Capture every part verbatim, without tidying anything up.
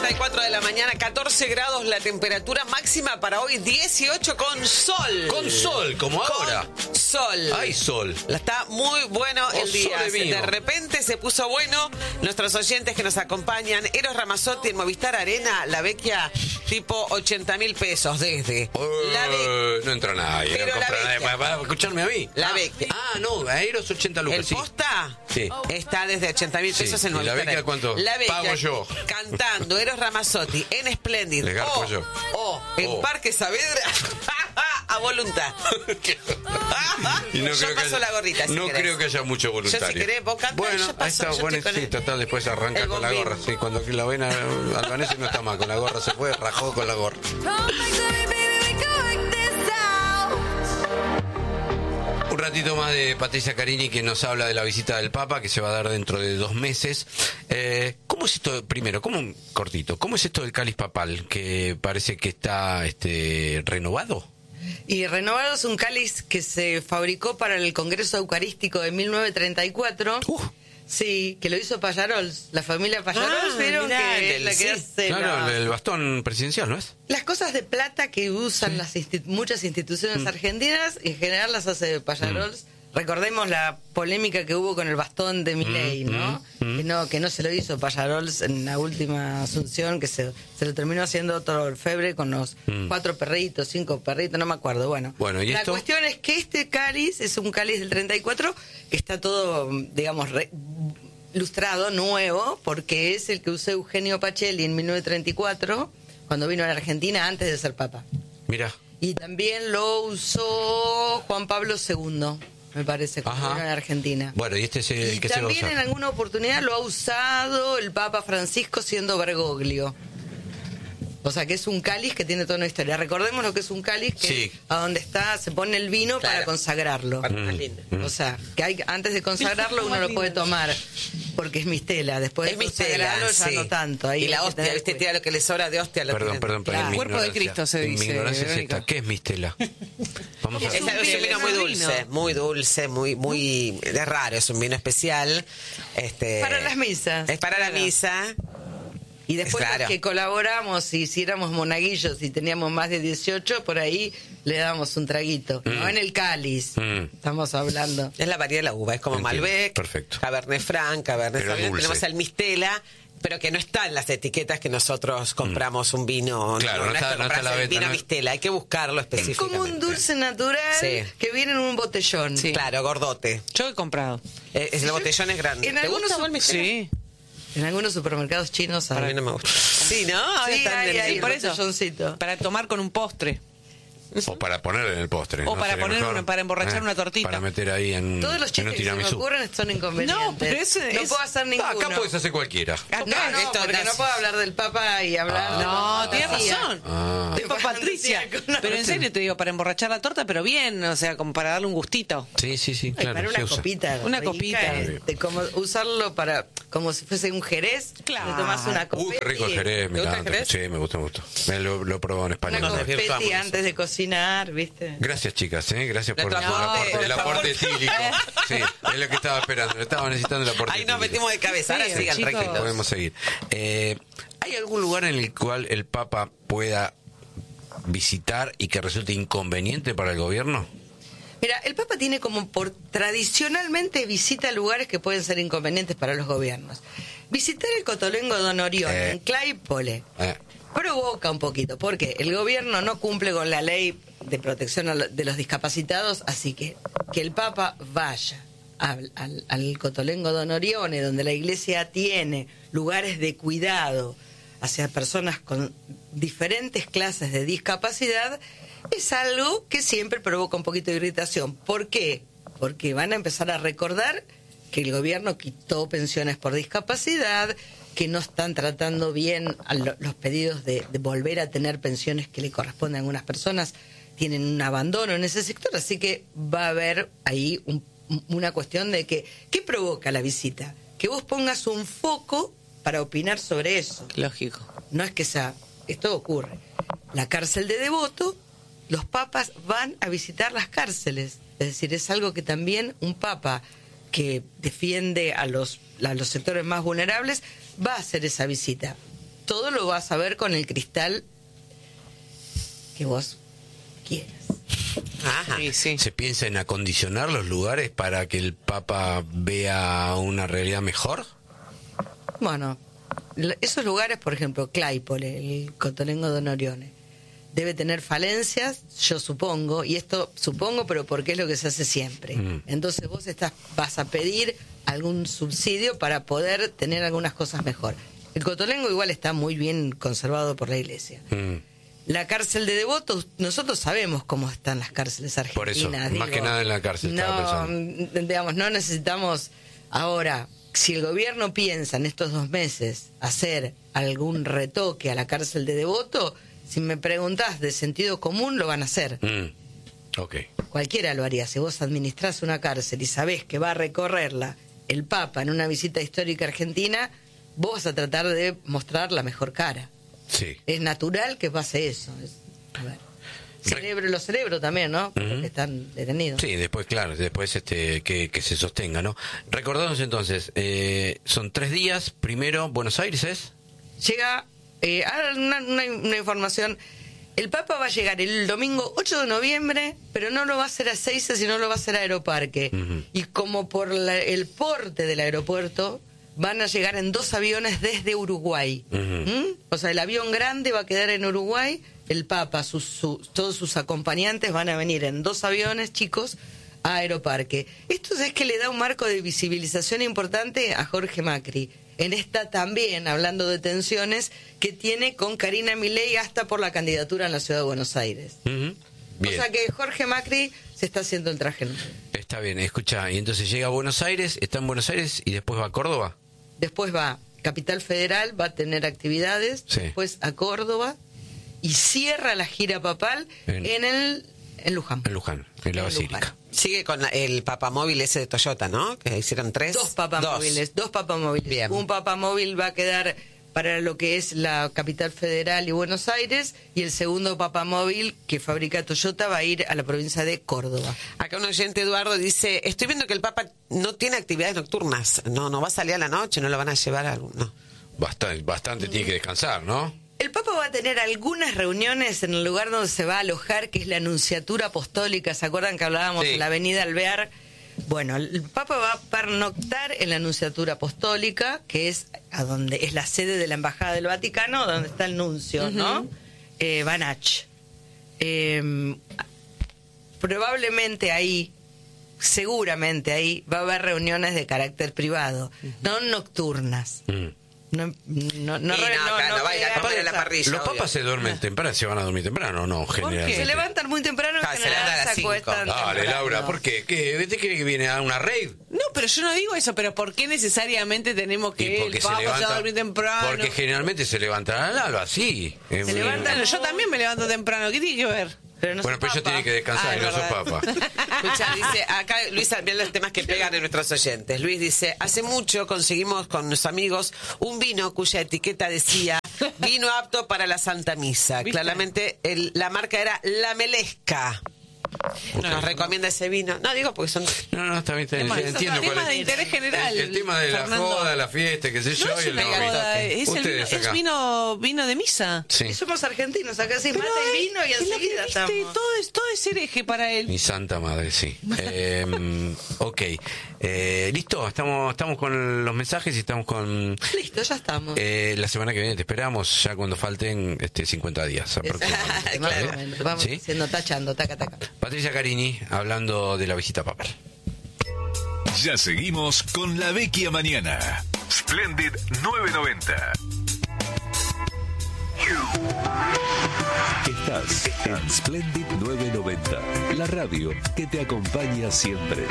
treinta y cuatro de la mañana, catorce grados la temperatura máxima para hoy, dieciocho con sol. Con sol, como Con ahora. sol. Hay sol. Está muy bueno Oh, el día. sole mío. De repente se puso bueno. Nuestros oyentes que nos acompañan, Eros Ramazzotti en Movistar Arena, la vecchia tipo ochenta mil pesos desde. Uh, la ve- no entra nadie. Pero no compra la nadie vecchia. para, para escucharme a mí. La ah, vecchia. Ah, no, Aeros ochenta lucas. El sí. posta Sí. está desde ochenta mil pesos Sí. en ¿Y la Movistar vecchia Arena. cuánto? La vecchia Pago yo. cantando Eros Ramazzotti en Splendid. Le garpo o, yo. o en Oh. Parque Saavedra a voluntad. Y no Yo creo que paso haya- la gorrita, si No querés. creo que haya mucho voluntario. Yo, si querés, vos cantá y Bueno, yo paso, ahí está, yo bueno, estoy con sí, el- total, después arranca el con la bombín. gorra. Sí, cuando la ven a Albanese no está mal, con la gorra se fue, rajó con la gorra. Un ratito más de Patricia Carini, que nos habla de la visita del Papa, que se va a dar dentro de dos meses. Eh, ¿Cómo es esto, primero, como un cortito, cómo es esto del cáliz papal, que parece que está este renovado? Y renovado es un cáliz que se fabricó para el Congreso Eucarístico de mil novecientos treinta y cuatro. Uh. Sí, que lo hizo Pallarols. La familia Pallarols, Ah, vieron mirá, que del- es la que sí. hace Claro, la- el bastón presidencial, ¿no es? las cosas de plata que usan las insti- muchas instituciones Mm. argentinas, en general las hace Pallarols. Recordemos la polémica que hubo con el bastón de Milei, Mm, ¿no? mm, Que no que no se lo hizo Pallarols en la última asunción, que se, se lo terminó haciendo otro orfebre con los Mm. cuatro perritos, cinco perritos, no me acuerdo. Bueno, Bueno, ¿y la esto? cuestión es que este cáliz es un cáliz del treinta y cuatro que está todo, digamos, re- ilustrado, nuevo, porque es el que usó Eugenio Pacelli en mil novecientos treinta y cuatro, cuando vino a la Argentina antes de ser papa. Mira. Y también lo usó Juan Pablo segundo, me parece, cuando Ajá. vino a la Argentina. Bueno, y este es el Y que se va a también usar. en alguna oportunidad lo ha usado el Papa Francisco siendo Bergoglio. O sea, que es un cáliz que tiene toda una historia. Recordemos lo que es un cáliz, que Sí. es a donde está, se pone el vino Claro. para consagrarlo. Más linda. O sea, que hay, antes de consagrarlo uno lo puede tomar, porque es mistela. Después Es de mistela, consagrarlo ya sí. no tanto. Ahí y hay la que hostia, tener viste, cuidado. tía, lo que le sobra de hostia. Lo Perdón, tienen. perdón, pero Claro. en mi Cuerpo de ignorancia- Cristo se en mi dice, ignorancia es Verónica. esta. ¿Qué es mistela? Vamos a Es, Es un un vino vino, muy es un dulce, vino. muy dulce, muy, muy, es raro, es un vino especial. Este, Para las misas. Es para la Claro. misa. Y después Es claro. los que colaboramos, si hiciéramos monaguillos y teníamos más de dieciocho, por ahí le damos un traguito. No en el cáliz, Mm. estamos hablando. Es la variedad de la uva, es como Entiendo, Malbec, perfecto. Cabernet Franc, Cabernet Pero Sauvignon, dulce. tenemos el Mistela, pero que no está en las etiquetas que nosotros compramos un vino. Claro, no es está- que no está compras la el venta, vino no es- Mistela, hay que buscarlo Es específicamente. como un dulce natural Sí. que viene en un botellón. Sí. Claro, gordote. Yo he comprado. Eh, es- el botellón es grande. En ¿Te algunos gusta vos el sup- Mistela? Sí. En algunos supermercados chinos Para hay. mí no me gusta. Sí, ¿no? Ahora Sí, están hay, en- hay, Sí, por el eso. botelloncito. Para tomar con un postre. O para poner en el postre. O ¿no? para Sería poner mejor. una- para emborrachar una tortita. Para meter ahí en, Todos los en un chistes que se me tiramisú. ocurren son inconvenientes. No, pero ese No es- puedo hacer Ah, ninguno. acá puedes hacer cualquiera. Acá, No, no, esto porque no no es- puedo hablar del Papa y hablar Ah. de No, tienes fantasía. razón. Ah. Es para Patricia. Fantasía con una- Pero en serio te digo, para emborrachar la torta, pero bien, o sea, como para darle un gustito. Sí, sí, sí, Ay, claro. para se una usa. copita. Una rica, copita. este, como usarlo para, como si fuese un jerez. Claro. Le tomás una copeta. Uy, qué rico el y- jerez, me ¿Te gusta el encanta. jerez? Sí, me gusta, me gusta. Me lo, lo he probado en España. Una Nos también. desvirtuamos copeta de eso. antes de cocinar, ¿viste? Gracias, chicas, ¿eh? Gracias por, Nuestro por el aporte- aporte, el nuestro aporte aporte. etílico. Sí, es lo que estaba esperando. Estaba necesitando el aporte Ahí nos etílico. metimos de cabeza. Ahora Sí, sigan chicos. tranquilos. Podemos seguir. Eh, ¿Hay algún lugar en el cual el Papa pueda visitar y que resulte inconveniente para el gobierno? Mira, el Papa tiene como por tradicionalmente visita lugares que pueden ser inconvenientes para los gobiernos. Visitar el Cotolengo Don Orión Eh. en Claypole Eh, provoca un poquito, porque el gobierno no cumple con la ley de protección a lo- de los discapacitados, así que que el Papa vaya al, al, al Cotolengo Don Orione, donde la iglesia tiene lugares de cuidado hacia personas con diferentes clases de discapacidad, es algo que siempre provoca un poquito de irritación. ¿Por qué? Porque van a empezar a recordar que el gobierno quitó pensiones por discapacidad, que no están tratando bien a lo- los pedidos de, de volver a tener pensiones que le corresponden a algunas personas, tienen un abandono en ese sector, así que va a haber ahí un- una cuestión de que, ¿qué provoca la visita? Que vos pongas un foco para opinar sobre eso. Lógico. No es que sea, esto ocurre. La cárcel de Devoto, los papas van a visitar las cárceles. Es decir, es algo que también un papa que defiende a los, a los sectores más vulnerables va a hacer esa visita. todo lo vas a ver con el cristal que vos quieras. Ajá. Sí, sí. ¿Se piensa en acondicionar los lugares para que el Papa vea una realidad mejor? Bueno, l- esos lugares, por ejemplo, Claypole, el Cotolengo de Onorione, debe tener falencias, yo supongo, y esto supongo, pero porque es lo que se hace siempre. Mm. Entonces vos estás, vas a pedir algún subsidio para poder tener algunas cosas mejor. El Cotolengo igual está muy bien conservado por la iglesia. Mm. La cárcel de Devotos, nosotros sabemos cómo están las cárceles argentinas. Por eso, más digo, que nada en la cárcel, estaba No, pensando. mm, digamos, no necesitamos ahora. Si el gobierno piensa en estos dos meses hacer algún retoque a la cárcel de Devoto, si me preguntás de sentido común, lo van a hacer. Mm. Ok. Cualquiera lo haría. Si vos administrás una cárcel y sabés que va a recorrerla el Papa en una visita histórica argentina, vos vas a tratar de mostrar la mejor cara. Sí. Es natural que pase eso. Es- a ver. Cerebro, los cerebros también, ¿no? Porque Ujú. están detenidos. Sí, después, claro, después este que, que se sostenga, ¿no? Recordamos entonces, eh, son tres días. Primero, Buenos Aires es. Llega, eh, ah, una, una- una información, el Papa va a llegar el domingo ocho de noviembre, pero no lo va a hacer a Seiza, sino lo va a hacer a Aeroparque. Ujú. Y como por la- el porte del aeropuerto, van a llegar en dos aviones desde Uruguay. Ujú. ¿Mm? O sea, el avión grande va a quedar en Uruguay, el Papa, sus, su- todos sus acompañantes van a venir en dos aviones chicos a Aeroparque. Esto es que le da un marco de visibilización importante a Jorge Macri. En esta también, hablando de tensiones, que tiene con Karina Milei hasta por la candidatura en la Ciudad de Buenos Aires. Ujú. Bien. O sea que Jorge Macri se está haciendo el traje nuevo. Está bien, escucha, y entonces llega a Buenos Aires, está en Buenos Aires y después va a Córdoba. Después va Capital Federal, va a tener actividades, Sí. después a Córdoba y cierra la gira papal En- en, el en Luján. En Luján, en la En Basílica. Luján. Sigue con la- el papamóvil ese de Toyota, ¿no? Que hicieron tres. Dos papamóviles, dos papamóviles. Bien. Un papamóvil va a quedar para lo que es la Capital Federal y Buenos Aires, y el segundo papamóvil que fabrica Toyota va a ir a la provincia de Córdoba. Acá un oyente, Eduardo, dice, estoy viendo que el Papa no tiene actividades nocturnas. No, no va a salir a la noche, no lo van a llevar a algún... No. Bastante, bastante tiene que descansar, ¿no? El Papa va a tener algunas reuniones en el lugar donde se va a alojar, que es la Anunciatura Apostólica. ¿Se acuerdan que hablábamos Sí. en la avenida Alvear? Bueno, el Papa va a pernoctar en la Anunciatura Apostólica, que es a donde es la sede de la Embajada del Vaticano, donde está el nuncio, ¿no? Eh, Banach. Eh, probablemente ahí, seguramente ahí, va a haber reuniones de carácter privado, no nocturnas. Mm. No, no, no, Y re- no, no, acá no no va a ir a crean comer a la esa- parrilla. Los obvio. papas se duermen temprano, se van a dormir temprano, ¿no? Generalmente. Se levantan muy temprano y Ah, en se levantan a general las se cinco. acuestan Dale, temprano. Laura, ¿por qué? ¿Qué? ¿Viste que viene a una rave? No, pero yo no digo eso, pero ¿por qué necesariamente tenemos Y que el Papa se va a dormir temprano? Porque generalmente se levantan al alba, sí. Se levantan- Bueno, yo también me levanto temprano, ¿qué tiene que ver? Pero no Bueno, soy pero ellos papa. tienen que descansar Ah, y no es son verdad. papas. Escucha, dice, acá Luis, bien los temas que pegan en nuestros oyentes. Luis dice, hace mucho conseguimos con los amigos un vino cuya etiqueta decía vino apto para la Santa Misa. ¿Viste? Claramente el- la marca era La Melesca. Nos recomienda ese vino. No, digo porque son... No, no, está bien, está bien. Tema- Entiendo tema cuál de es. interés general, El, el tema de la Fernando. joda, la fiesta, qué sé yo. No es y el una no. joda, es, el vino, Ustedes es acá. vino, vino de misa. Sí. Y somos argentinos, acá sí, Pero mata el ay, vino y es lo que enseguida viste, estamos. todo es, todo es hereje para él. Mi santa madre, sí. Eh, ok. Eh, Listo, estamos, estamos con los mensajes y estamos con... Listo, ya estamos. Eh, la semana que viene te esperamos, ya cuando falten este cincuenta días aproximadamente. Más ¿Eh? o menos. Vamos ¿Sí? haciendo, tachando, taca, taca. Patricia Carini, hablando de la visita papal. Ya seguimos con La Vecchia Mañana. Splendid nueve noventa. Estás en Splendid nueve noventa, la radio que te acompaña siempre.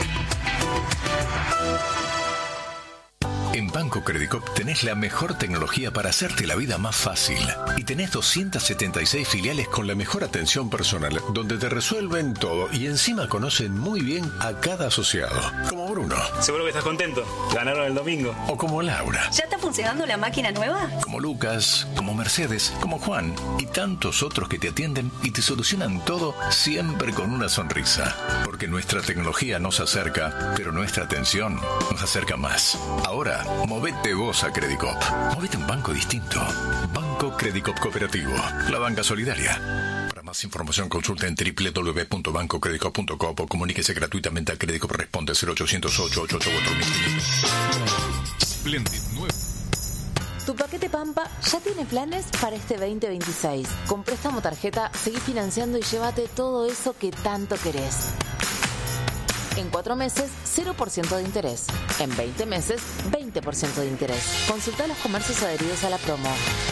En Banco Credicop tenés la mejor tecnología para hacerte la vida más fácil. Y tenés doscientas setenta y seis filiales con la mejor atención personal, donde te resuelven todo y encima conocen muy bien a cada asociado. Como Bruno. Seguro que estás contento. Ganaron el domingo. O como Laura. ¿Ya está funcionando la máquina nueva? Como Lucas, como Mercedes, como Juan y tantos otros que te atienden y te solucionan todo siempre con una sonrisa. Porque nuestra tecnología nos acerca, pero nuestra atención nos acerca más. Ahora, móvil Movete vos a Credicop. Movete a un banco distinto. Banco Credicop Cooperativo. La banca solidaria. Para más información consulta en doble u doble u doble u punto banco credicop punto com o comuníquese gratuitamente a Credicop. Responde cero ochocientos ocho, ocho ocho cuatro mil quinientos. Splendid nuevo. Tu paquete Pampa ya tiene planes para este veinte veintiséis. Con préstamo tarjeta, seguí financiando y llévate todo eso que tanto querés. En cuatro meses, cero por ciento de interés. En veinte meses, veinte por ciento de interés. Consulta los comercios adheridos a la promo.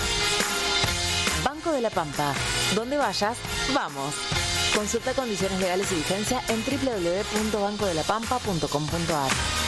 Banco de la Pampa. Donde vayas, vamos. Consulta condiciones legales y vigencia en doble u doble u doble u punto banco de la pampa punto com punto a r.